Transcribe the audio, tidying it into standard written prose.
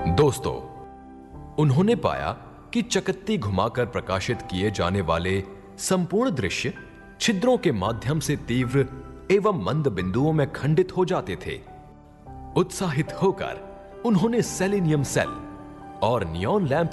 दोस्तों, उन्होंने पाया कि चकत्ती घुमाकर प्रकाशित किए जाने वाले संपूर्ण दृश्य छिद्रों के माध्यम से तीव्र एवं मंद बिंदुओं में खंडित हो जाते थे। उत्साहित होकर उन्होंने सेलेनियम सेल और नियॉन लैंप